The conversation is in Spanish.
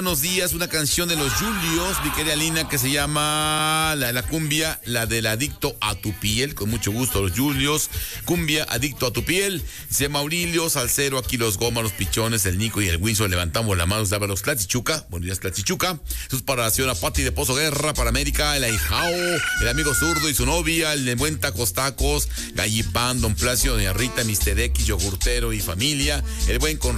Buenos días, una canción de los Julios, mi querida Lina, que se llama la cumbia, la del adicto a tu piel, con mucho gusto los Julios, cumbia, adicto a tu piel, dice Maurilio, Salcero, aquí los Gomas, los Pichones, el Nico y el Winson, levantamos la mano, daba los Clatichuca, buenos días Clatichuca, eso es para la señora Pati de Pozo Guerra, para América, el Aijao, el amigo zurdo y su novia, el de Buen Tacos Tacos, Gallipán, Don Placio, Doña Rita, Mr. X, Yogurtero y familia, el buen con